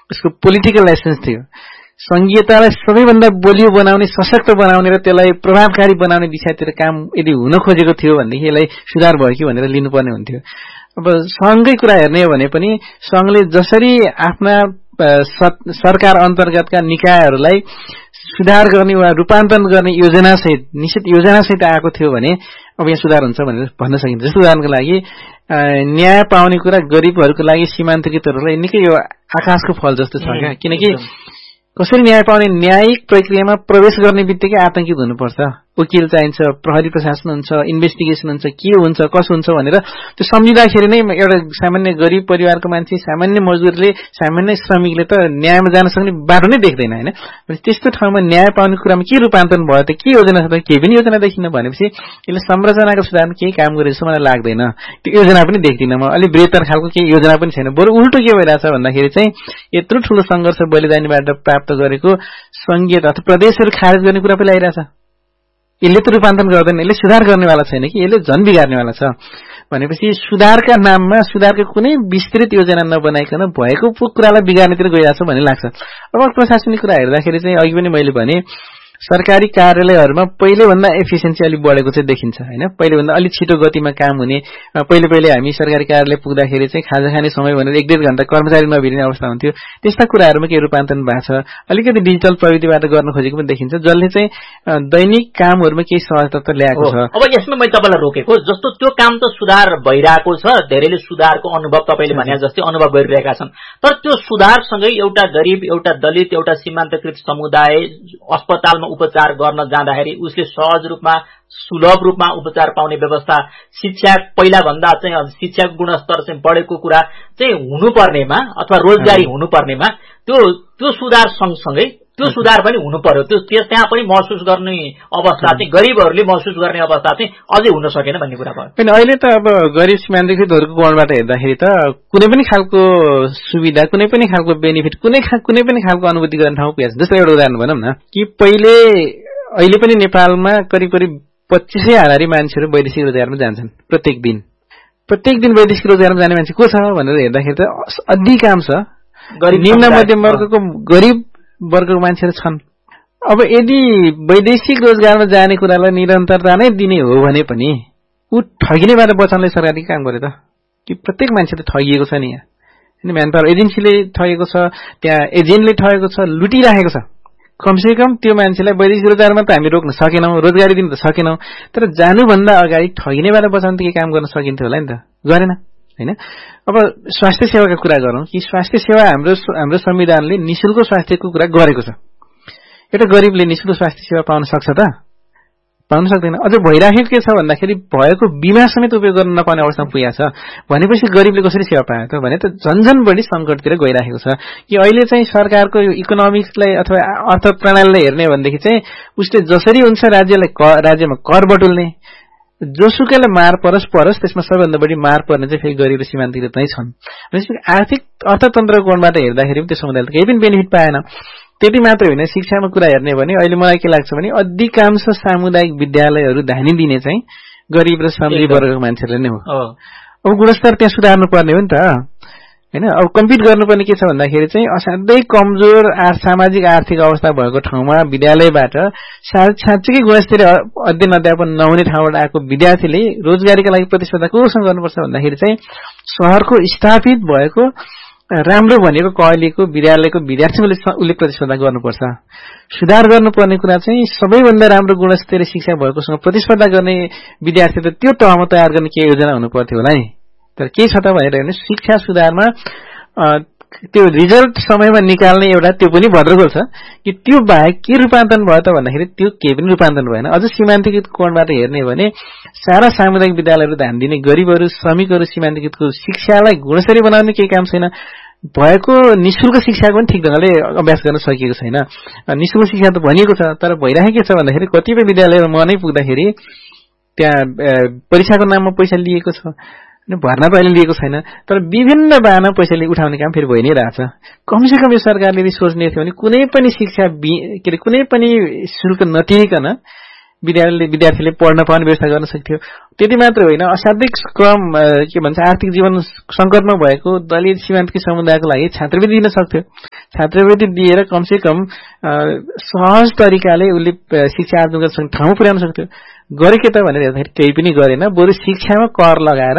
उसको political licence थियो। संघीयतालाई सबैभन्दा बलियो बनाउने, सशक्त बनाउने र त्यसलाई प्रभावकारी बनाउने दिशातिर काम यदि हुन खोजेको थियो भनेदेखि यसलाई सुधार भयो कि भनेर लिनुपर्ने हुन्थ्यो। अब संघकै कुरा हेर्ने हो भने पनि संघले जसरी आफ्ना सरकार अन्तर्गतका निकायहरूलाई सुधार गर्ने वा रूपान्तरण गर्ने योजनासहित निश्चित योजनासहित आएको थियो भने अब यहाँ सुधार हुन्छ भनेर भन्न सकिन्छ। जस्तो उदाहरणको लागि न्याय पाउने कुरा गरिबहरूको लागि सीमान्तकृतहरूलाई निकै यो आकाशको फल जस्तो छ क्या। किनकि कसरी न्याय पाउने, न्यायिक प्रक्रियामा प्रवेश गर्ने बित्तिकै आतंकित हुनुपर्छ, वकिल चाहिन्छ, प्रहरी प्रशासन हुन्छ, इन्भेस्टिगेसन हुन्छ, के हुन्छ कसो हुन्छ भनेर त्यो सम्झिँदाखेरि नै एउटा सामान्य गरिब परिवारको मान्छे, सामान्य मजदुरले, सामान्य श्रमिकले त न्यायमा जान सक्ने बाटो नै देख्दैन होइन। त्यस्तो ठाउँमा न्याय पाउने कुरामा के रूपान्तरण भयो त, के योजना छ त, केही पनि योजना देखिन भनेपछि यसले संरचनाको सुधारमा केही काम गरेको जस्तो मलाई लाग्दैन। त्यो योजना पनि देख्दिनँ म, अलिक बृहत्तर खालको केही योजना पनि छैन। बरु उल्टो के भइरहेछ भन्दाखेरि चाहिँ यत्रो ठुलो सङ्घर्ष बलिदानीबाट प्राप्त गरेको संघीयता अथवा प्रदेशहरू खारेज गर्ने कुरा पनि आइरहेछ। यसले त रूपान्तरण गर्दैन, यसले सुधार गर्नेवाला छैन कि यसले झन् बिगार्नेवाला छ भनेपछि सुधारका नाममा सुधारको कुनै विस्तृत योजना नबनाइकन भएको कुरालाई बिगार्नेतिर गइरहेछ भन्ने लाग्छ। अब प्रशासनिक कुरा हेर्दाखेरि चाहिँ अघि पनि मैले भने सरकारी कार्यालयहरूमा पहिलेभन्दा एफिसिएन्सी अलिक बढेको चाहिँ देखिन्छ होइन। पहिलेभन्दा अलिक छिटो गतिमा काम हुने, पहिले हामी सरकारी कार्यालय पुग्दाखेरि चाहिँ खाजा खाने समय भनेर 1-1.5 घण्टा कर्मचारी नभिड्ने अवस्था हुन्थ्यो। त्यस्ता कुराहरूमा केही रूपान्तरण भएको छ। अलिकति डिजिटल प्रविधिबाट गर्न खोजेको पनि देखिन्छ, जसले चाहिँ दैनिक कामहरूमा केही सहजता ल्याएको छ। अब यसमा मैले तपाईँलाई रोकेको जस्तो त्यो काम त सुधार भइरहेको छ, धेरैले सुधारको अनुभव तपाईँले भने जस्तै अनुभव गरिरहेका छन्। तर त्यो सुधारसँगै एउटा गरिब, एउटा दलित, एउटा सीमान्तकृत समुदाय अस्पतालमा उपचार गर्न जाँदाखेरि उसले सहज रूपमा, सुलभ रूपमा उपचार पाउने व्यवस्था, शिक्षा पहिला भन्दा चाहिँ शिक्षाको गुणस्तर चाहिँ बढेको कुरा चाहिँ हुनुपर्नेमा अथवा रोजगारी हुनुपर्नेमा त्यो सुधार सँगसँगै त्यो सुधार पनि हुनु पर्यो। त्यो त्यहाँ पनि महसुस गर्ने अवस्था चाहिँ गरिबहरूले महसुस गर्ने अवस्था चाहिँ अझै हुन सकेन भन्ने कुरा भयो। होइन, अहिले त अब गरिब सीमान्तकृतहरूको कोणबाट हेर्दाखेरि त कुनै पनि खालको सुविधा, कुनै पनि खालको बेनिफिट, कुनै पनि खालको अनुभूति गर्ने ठाउँ पुगेको छ। जस्तो एउटा उदाहरण भनौँ न कि अहिले पनि नेपालमा करिब 2500 हारारी मान्छेहरू वैदेशिक रोजगारमा जान्छन् प्रत्येक दिन वैदेशिक रोजगारमा जाने मान्छे को छ भनेर हेर्दाखेरि त अधिकांश निम्न मध्यम वर्गको गरिब वर्गको मान्छेहरू छन्। अब यदि वैदेशिक रोजगारमा जाने कुरालाई निरन्तरता नै दिने हो भने पनि ऊ ठगिनेबाट बचाउनले सरकारले काम गरे त कि प्रत्येक मान्छे त ठगिएको छ नि। यहाँ होइन, म्यान पावर एजेन्सीले ठगेको छ, त्यहाँ एजेन्टले ठगेको छ, लुटिराखेको छ। कमसेकम त्यो मान्छेलाई वैदेशिक रोजगारमा त हामी रोक्न सकेनौँ, रोजगारी दिन त सकेनौँ, तर जानुभन्दा अगाडि ठगिनेबाट बचाउन त केही काम गर्न सकिन्थ्यो होला नि त, गरेन होइन। अब स्वास्थ्य सेवाको कुरा गरौँ कि स्वास्थ्य सेवा हाम्रो संविधानले निःशुल्क स्वास्थ्यको कुरा गरेको छ। एउटा गरिबले निःशुल्क स्वास्थ्य सेवा पाउन सक्छ त? पाउन सक्दैन। अझ भइराखेको के छ भन्दाखेरि भएको बिमा समेत उपयोग गर्न नपाउने अवस्थामा पुगेको छ भनेपछि गरिबले कसरी सेवा पायो त भने त झन्झन बढी सङ्कटतिर गइराखेको छ। कि अहिले चाहिँ सरकारको इकोनोमिक्सलाई अथवा अर्थ प्रणालीलाई हेर्ने भनेदेखि चाहिँ उसले जसरी हुन्छ राज्यमा कर बटुल्ने, जोसुकैलाई मार परस त्यसमा सबैभन्दा बढी मार पर्ने चाहिँ फेरि गरिब र सीमान्तकृत नै छन्। आर्थिक अर्थतन्त्रको कोणबाट हेर्दाखेरि पनि त्यो समुदायले केही पनि बेनिफिट पाएन। त्यति मात्र होइन, शिक्षामा कुरा हेर्ने भने अहिले मलाई के लाग्छ भने अधिकांश सामुदायिक विद्यालयहरू धानी दिने चाहिँ गरिब र श्रमजीवी वर्गको मान्छेहरूले नै हो। अब गुणस्तर त्यहाँ सुधार्नु पर्ने हो नि त होइन। अब कम्पिट गर्नुपर्ने के छ भन्दाखेरि चाहिँ असाध्यै कमजोर सामाजिक आर्थिक अवस्था भएको ठाउँमा विद्यालयबाट साँच्चीकै गुणस्तरीय अध्ययन अध्यापन नहुने ठाउँबाट आएको विद्यार्थीले रोजगारीका लागि प्रतिस्पर्धा कोसँग गर्नुपर्छ भन्दाखेरि चाहिँ शहरको स्थापित भएको राम्रो भनेको कहिलेको विद्यालयको विद्यार्थीले उसले प्रतिस्पर्धा गर्नुपर्छ। सुधार गर्नुपर्ने कुरा चाहिँ सबैभन्दा राम्रो गुणस्तरीय शिक्षा भएकोसँग प्रतिस्पर्धा गर्ने विद्यार्थी त त्यो तहमा तयार गर्ने के योजना हुनु पर्थ्यो होला नि। तर के छ त भनेर हेर्नु, शिक्षा सुधारमा त्यो रिजल्ट समयमा निकाल्ने एउटा त्यो पनि भद्रगोल छ कि त्यो बाहेक के रूपान्तरण भयो त भन्दाखेरि त्यो केही पनि रूपान्तरण भएन। अझ सीमान्तकृत कोणबाट हेर्ने भने सारा सामुदायिक विद्यालयहरू ध्यान दिने, गरिबहरू श्रमिकहरू सीमान्तकृतको शिक्षालाई गुणस्तरीय बनाउने केही काम छैन। भएको निःशुल्क शिक्षाको पनि ठिक ढङ्गले अभ्यास गर्न सकिएको छैन। निःशुल्क शिक्षा त भनिएको छ, तर भइरहेको के छ भन्दाखेरि कतिपय विद्यालयमा म नै पुग्दाखेरि त्यहाँ परीक्षाको नाममा पैसा लिएको छ, भर्ना त अहिले लिएको छैन, तर विभिन्न बाहना पैसाले उठाउने काम फेरि भइ नै रहेछ। कमसेकम यो सरकारले सोच्ने थियो भने कुनै पनि शिक्षा कुनै पनि शुल्क नतिरिकन विद्यार्थीले पढ्न पाउने व्यवस्था गर्न सक्थ्यो। त्यति मात्र होइन, असाध्यै कम के भन्छ आर्थिक जीवन संकटमा भएको दलित सीमान्तकी समुदायको लागि छात्रवृत्ति दिन सक्थ्यो। छात्रवृत्ति दिएर कमसे कम सहज तरिकाले उसले शिक्षा आर्जन गर्न ठाउँ पुर्याउन सक्थ्यो। गरे के त भनेर हेर्दाखेरि केही पनि गरेन, बरु शिक्षामा कर लगाएर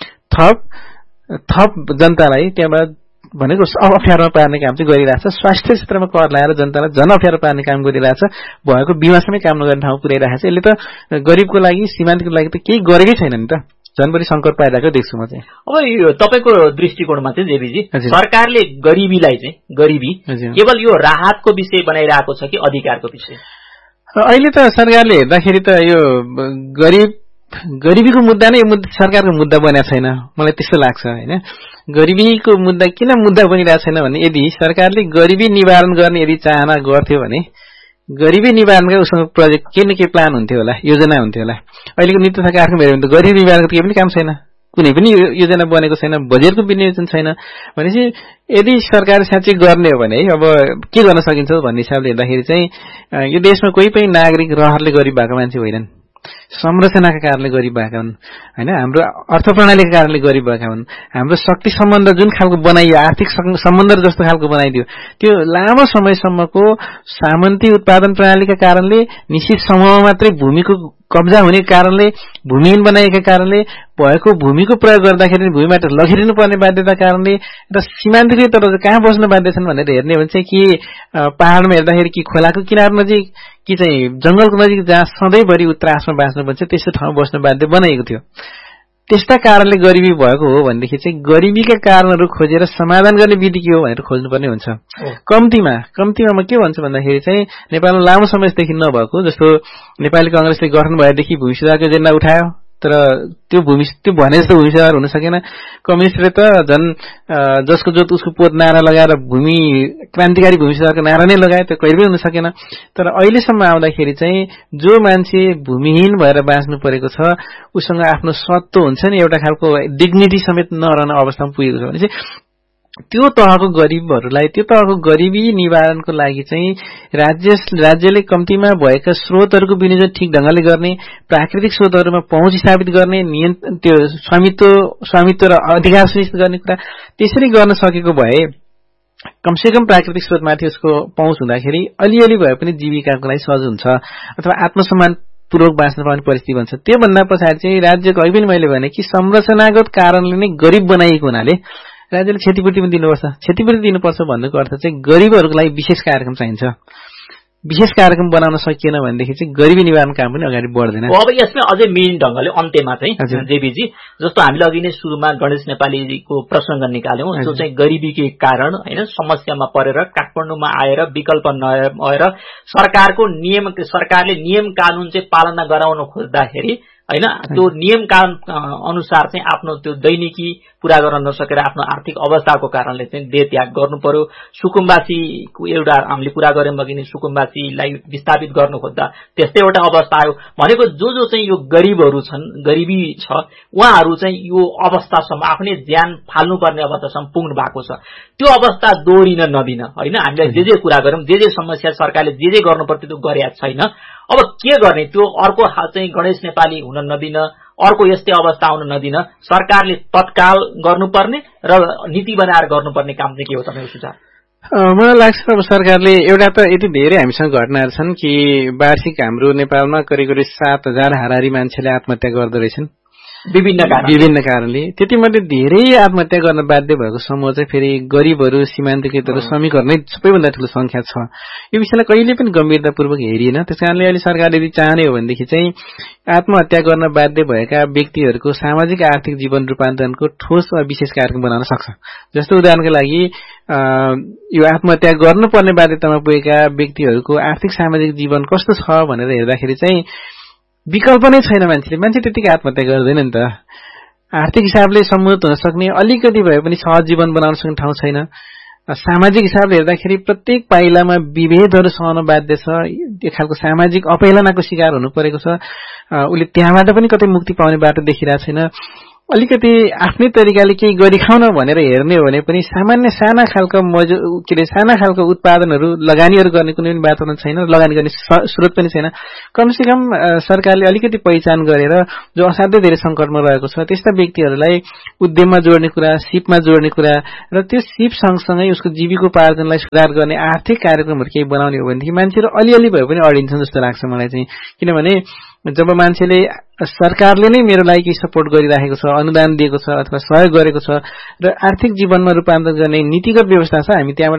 थप जनतालाई त्यहाँबाट भनेको अप्ठ्यारोमा पार्ने काम चाहिँ गरिरहेछ। स्वास्थ्य क्षेत्रमा कर लगाएर जनतालाई झन अप्ठ्यारो पार्ने काम गरिरहेछ। भएको बिमासम्मै काम नगर्ने ठाउँ पुर्याइरहेछ। यसले त गरिबको लागि सीमान्तको लागि त केही गरेकै छैन नि त, झन् बढी संकट पाइरहेको देख्छु म चाहिँ। अब यो तपाईको दृष्टिकोणमा चाहिँ जेबीजी सरकारले गरिबीलाई चाहिँ गरिबी केवल यो राहतको विषय बनाइरहेको छ कि अधिकारको विषय? अहिले त सरकारले हेर्दाखेरि त यो गरिबीको मुद्दा नै सरकारको मुद्दा बनेको छैन, मलाई त्यस्तो लाग्छ होइन। गरिबीको मुद्दा किन मुद्दा बनिरहेको छैन भने यदि सरकारले गरिबी निवारण गर्ने यदि चाहना गर्थ्यो भने गरिबी निवारणका उसँग प्रोजेक्ट के न के प्लान हुन्थ्यो होला, योजना हुन्थ्यो होला। अहिलेको नीति तथा कार्यक्रम हेऱ्यो भने त गरिबी निवारणको केही पनि काम छैन, कुनै पनि योजना बनेको छैन, बजेटको विनियोजन छैन। भनेपछि यदि सरकार साँच्चै गर्ने हो भने अब के गर्न सकिन्छ भन्ने हिसाबले हेर्दाखेरि चाहिँ यो देशमा कोही पनि नागरिक रहरले गरिब भएको मान्छे होइनन्, संरचनाका कारणले गरिब भएका हुन् होइन। हाम्रो अर्थ प्रणालीका कारणले गरिब भएका हुन्। हाम्रो शक्ति सम्बन्ध जुन खालको बनाइयो, आर्थिक सम्बन्ध जस्तो खालको बनाइदियो, त्यो लामो समयसम्मको सामन्ती उत्पादन प्रणालीका कारणले, निश्चित समूहमा मात्रै भूमिको कब्जा हुने कारणले, भूमिहीन बनाएका कारणले, भएको भूमिको प्रयोग गर्दाखेरि भूमिबाट लगिरहनु पर्ने बाध्यता कारणले र सीमान्तकै तर कहाँ बस्न बाध्य छन् भनेर हेर्ने हो भने चाहिँ कि पहाडमा हेर्दाखेरि कि खोलाको किनार नजिक कि चाहिँ जंगलको नजिक जहाँ सधैँभरि त्रासमा बाँच्नुपर्छ त्यस्तो ठाउँ बस्न बाध्य बनाएको थियो। त्यस्ता कारणले गरिबी भएको हो भनेदेखि चाहिँ गरिबीका कारणहरू खोजेर समाधान गर्ने विधि के हो भनेर खोज्नुपर्ने हुन्छ। कम्तीमा म के भन्छु भन्दाखेरि चाहिँ नेपालमा लामो समयदेखि नभएको, जस्तो नेपाली कांग्रेसले गठन भएदेखि भूमि सुधारको एजेन्डा उठायो, तर त्यो भने जस्तो भूमि सुधार हुन सकेन। कम्युनिस्टले त झन् जसको जोत उसको पोत नारा लगाएर क्रान्तिकारी भूमि सुधारको नारा नै लगाए, त्यो कहिले पनि हुन सकेन। तर अहिलेसम्म आउँदाखेरि चाहिँ जो मान्छे भूमिहीन भएर बाँच्नु परेको छ उसँग आफ्नो सत्व हुन्छ नि, एउटा खालको डिग्निटी समेत नरहने अवस्थामा पुगेको छ भने चाहिँ त्यो तहको गरिबहरूलाई, त्यो तहको गरिबी निवारणको लागि चाहिँ राज्यले कम्तीमा भएका स्रोतहरूको विनियोजन ठिक ढंगले गर्ने, प्राकृतिक स्रोतहरूमा पहुँच स्थापित गर्ने, त्यो स्वामित्व र अधिकार सुनिश्चित गर्ने कुरा त्यसरी गर्न सकेको भए कमसेकम प्राकृतिक स्रोतमाथि उसको पहुँच हुँदाखेरि अलिअलि भए पनि जीविकाको लागि सहज हुन्छ अथवा आत्मसम्मान पूर्वक बाँच्न पाउने परिस्थिति बन्छ। त्योभन्दा पछाडि चाहिँ राज्यको अघि पनि मैले भने कि संरचनागत कारणले नै गरिब बनाइएको हुनाले राज्यले क्षतिपूर्ति पनि दिनुपर्छ। क्षतिपूर्ति दिनुपर्छ भन्नुको अर्थ चाहिँ गरिबहरूको लागि विशेष कार्यक्रम चाहिन्छ। विशेष कार्यक्रम बनाउन सकिएन भनेदेखि चाहिँ गरिबी निवारण काम पनि अगाडि बढ्दैन। अब यसमा अझै मेन ढंगले अन्त्यमा चाहिँ जेबीजी जस्तो हामीले अघि नै सुरुमा गणेश नेपालीको प्रसंग निकाल्यौं, जो चाहिँ गरिबीकै कारण हैन समस्यामा परेर काठमाडौँमा आएर विकल्प नभएर सरकारले नियम कानून चाहिँ पालना गराउन खोज्दाखेरि हैन त्यो नियम कानून अनुसार चाहिँ आफ्नो त्यो दैनिकी पूरा गर्न नसकेर आफ्नो आर्थिक अवस्थाको कारणले चाहिँ देह त्याग गर्नु पर्यो। सुकुम्बासीको एउटा हामीले पूरा गर्यौं भने सुकुम्बासीलाई विस्थापित गर्नु खोज्दा त्यस्तै एउटा अवस्था आयो। भनेको जो चाहिँ यो गरिबहरू छन्, गरिबी छ, उहाँहरू चाहिँ यो अवस्थासम्म आफ्नै ज्यान फाल्नुपर्ने अवस्थासम्म पुग्नु भएको छ। त्यो अवस्था दोहोरिन नदिन हैन हामीले जे कुरा गर्यौं, जे समस्या सरकारले जे गर्नुपर्थ्यो त्यो गरेको छैन। अब के गर्ने, त्यो अर्को चाहिँ गणेश नेपाली हुन नदिन, अर्को यस्तै अवस्था आउन नदिन सरकारले तत्काल गर्नुपर्ने र नीति बनाएर गर्नुपर्ने काम चाहिँ के हो तपाईको सुझाव? मलाई लाग्छ अब सरकारले एउटा त यति धेरै हामीसँग घटनाहरू छन् कि वार्षिक हाम्रो नेपालमा करिब 7,000 हाराहारी मान्छेले आत्महत्या गर्दो रहेछन् विभिन्न कारणले। त्यतिमध्ये धेरै आत्महत्या गर्न बाध्य भएको समूह चाहिँ फेरि गरिबहरू, सीमान्तकृतहरू, श्रमिकहरू नै सबैभन्दा ठूलो संख्या छ। यो विषयलाई कहिले पनि गम्भीरतापूर्वक हेरिएन। त्यसकारणले अहिले सरकारले यदि चाहने हो भनेदेखि चाहिँ आत्महत्या गर्न बाध्य भएका व्यक्तिहरूको सामाजिक आर्थिक जीवन रूपान्तरणको ठोस वा विशेष कार्यक्रम बनाउन सक्छ। जस्तो उदाहरणको लागि यो आत्महत्या गर्नुपर्ने बाध्यतामा पुगेका व्यक्तिहरूको आर्थिक सामाजिक जीवन कस्तो छ भनेर हेर्दाखेरि चाहिँ विकल्प नै छैन। मान्छे त्यतिकै आत्महत्या गर्दैन नि त। आर्थिक हिसाबले सम्मत हुन सक्ने, अलिकति भए पनि सहज जीवन बनाउन सक्ने ठाउँ छैन। सामाजिक हिसाबले हेर्दाखेरि प्रत्येक पाइलामा विभेदहरू सहन बाध्य छ। यो खालको सामाजिक अपहेलनाको शिकार हुनु परेको छ। उसले त्यहाँबाट पनि कतै मुक्ति पाउने बाटो देखिरहेको छैन। अलिकति आफ्नै तरिकाले केही गरी खाउन भनेर हेर्ने हो भने पनि सामान्य साना खालको उत्पादनहरू लगानीहरू गर्ने कुनै पनि वातावरण छैन, लगानी गर्ने स्रोत पनि छैन। कमसेकम सरकारले अलिकति पहिचान गरेर जो असाध्यै धेरै सङ्कटमा रहेको छ त्यस्ता व्यक्तिहरूलाई उद्यममा जोड्ने कुरा, सिपमा जोड्ने कुरा र त्यो सिप सँगसँगै उसको जीविकोपार्जनलाई सुधार गर्ने आर्थिक कार्यक्रमहरू केही बनाउने हो भनेदेखि मान्छेहरू अलिअलि भए पनि अडिन्छन् जस्तो लाग्छ मलाई चाहिँ। किनभने जब मान्छेले सरकारले नै मेरो लागि केही सपोर्ट गरिराखेको छ, अनुदान दिएको छ अथवा सहयोग गरेको छ र आर्थिक जीवनमा रूपान्तरण गर्ने नीतिगत व्यवस्था छ, हामी त्यहाँबाट